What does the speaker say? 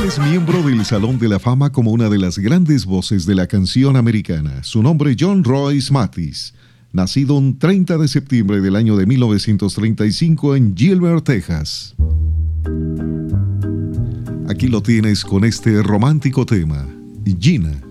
es miembro del Salón de la Fama como una de las grandes voces de la canción americana. Su nombre, John Royce Mathis, nacido un 30 de septiembre del año de 1935 en Gilbert, Texas. Aquí lo tienes con este romántico tema, Gina.